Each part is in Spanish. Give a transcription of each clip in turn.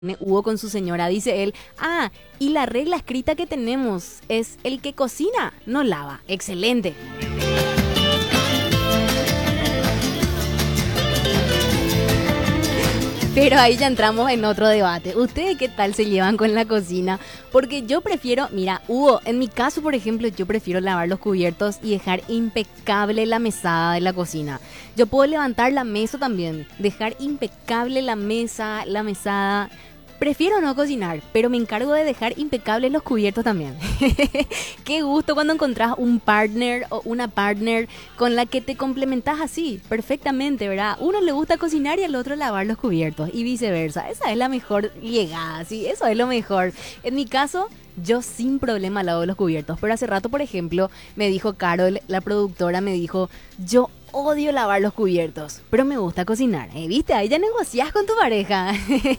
Hugo con su señora, dice él, y la regla escrita que tenemos es el que cocina no lava. Excelente. Pero ahí ya entramos en otro debate. ¿Ustedes qué tal se llevan con la cocina? Porque yo prefiero, mira, Hugo, en mi caso, por ejemplo, yo prefiero lavar los cubiertos y dejar impecable la mesada de la cocina. Yo puedo levantar la mesa también, dejar impecable la mesa, la mesada. Prefiero no cocinar, pero me encargo de dejar impecables los cubiertos también. Qué gusto cuando encontrás un partner o una partner con la que te complementás así, perfectamente, ¿verdad? Uno le gusta cocinar y al otro lavar los cubiertos y viceversa. Esa es la mejor llegada, sí, eso es lo mejor. En mi caso, yo sin problema lavo los cubiertos, pero hace rato, por ejemplo, me dijo Carol, la productora, me dijo, yo odio lavar los cubiertos, pero me gusta cocinar. ¿Viste? Ahí ya negociás con tu pareja.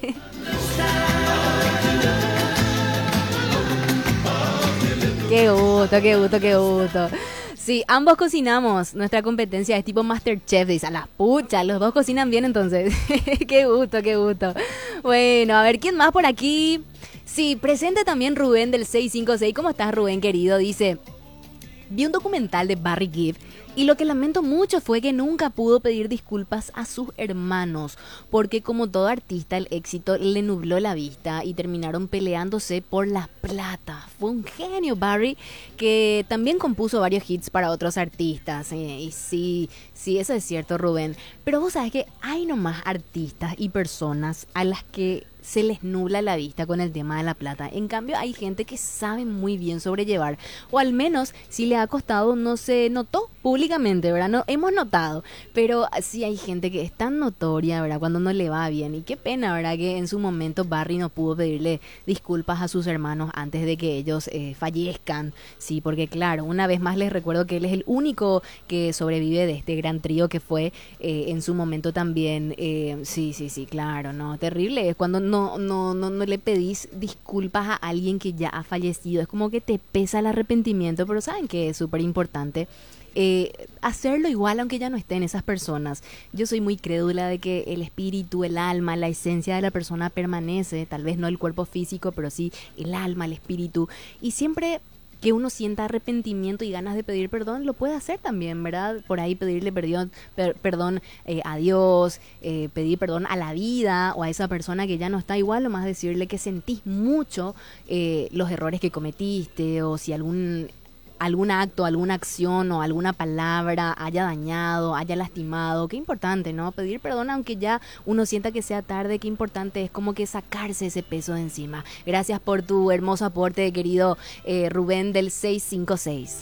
Qué gusto, qué gusto, qué gusto. Sí, ambos cocinamos. Nuestra competencia es tipo MasterChef. Dice, a las puchas, los dos cocinan bien entonces. Qué gusto, qué gusto. Bueno, a ver, ¿quién más por aquí? Sí, presente también Rubén del 656. ¿Cómo estás, Rubén, querido? Dice, vi un documental de Barry Gibb y lo que lamento mucho fue que nunca pudo pedir disculpas a sus hermanos, porque como todo artista el éxito le nubló la vista y terminaron peleándose por la plata. Fue un genio Barry, que también compuso varios hits para otros artistas. Y sí, eso es cierto, Rubén. Pero vos sabés que hay nomás artistas y personas a las que se les nubla la vista con el tema de la plata. En cambio, hay gente que sabe muy bien sobrellevar, o al menos si le ha costado no se notó públicamente, ¿verdad? No hemos notado, pero sí hay gente que es tan notoria, ¿verdad? Cuando no le va bien, y qué pena, ¿verdad? Que en su momento Barry no pudo pedirle disculpas a sus hermanos antes de que ellos fallezcan, sí, porque claro, una vez más les recuerdo que él es el único que sobrevive de este gran trío que fue en su momento también, sí, claro, no, terrible es cuando no le pedís disculpas a alguien que ya ha fallecido. Es como que te pesa el arrepentimiento, pero saben que es súper importante hacerlo igual aunque ya no estén esas personas. Yo soy muy crédula de que el espíritu, el alma, la esencia de la persona permanece, tal vez no el cuerpo físico, pero sí el alma, el espíritu, y siempre que uno sienta arrepentimiento y ganas de pedir perdón, lo puede hacer también, ¿verdad? Por ahí pedirle perdón a Dios, pedir perdón a la vida o a esa persona que ya no está igual, o más decirle que sentís mucho los errores que cometiste, o si algún acto, alguna acción o alguna palabra haya dañado, haya lastimado. Qué importante, ¿no? Pedir perdón aunque ya uno sienta que sea tarde. Qué importante es como que sacarse ese peso de encima. Gracias por tu hermoso aporte, querido Rubén del 656.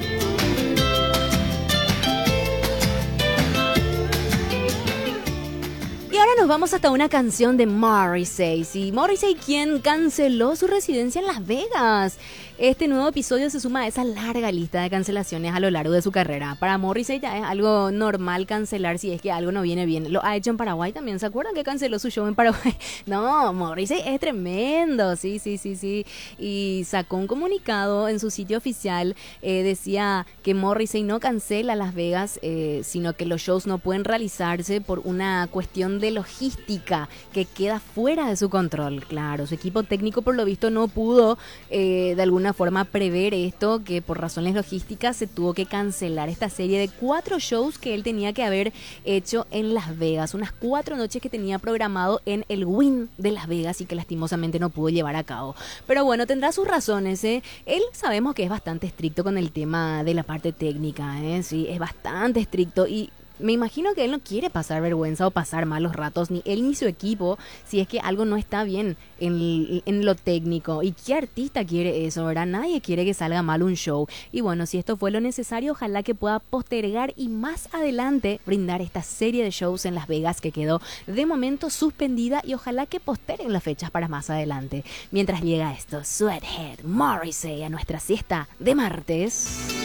Y ahora nos vamos hasta una canción de Morrissey. Sí, Morrissey, quien canceló su residencia en Las Vegas. Este nuevo episodio se suma a esa larga lista de cancelaciones a lo largo de su carrera. Para Morrissey ya es algo normal cancelar si es que algo no viene bien. Lo ha hecho en Paraguay también. ¿Se acuerdan que canceló su show en Paraguay? No, Morrissey es tremendo. Sí. Y sacó un comunicado en su sitio oficial. Decía que Morrissey no cancela Las Vegas, sino que los shows no pueden realizarse por una cuestión de logística que queda fuera de su control. Claro, su equipo técnico por lo visto no pudo de alguna forma prever esto, que por razones logísticas se tuvo que cancelar esta serie de 4 shows que él tenía que haber hecho en Las Vegas, unas 4 noches que tenía programado en el Wynn de Las Vegas y que lastimosamente no pudo llevar a cabo. Pero bueno, tendrá sus razones, ¿eh? Él sabemos que es bastante estricto con el tema de la parte técnica, sí, es bastante estricto, y me imagino que él no quiere pasar vergüenza o pasar malos ratos, ni él ni su equipo, si es que algo no está bien en lo técnico. ¿Y qué artista quiere eso, verdad? Nadie quiere que salga mal un show. Y bueno, si esto fue lo necesario, ojalá que pueda postergar y más adelante brindar esta serie de shows en Las Vegas que quedó de momento suspendida, y ojalá que posterguen las fechas para más adelante. Mientras llega esto, Sweathead, Morrissey, a nuestra siesta de martes.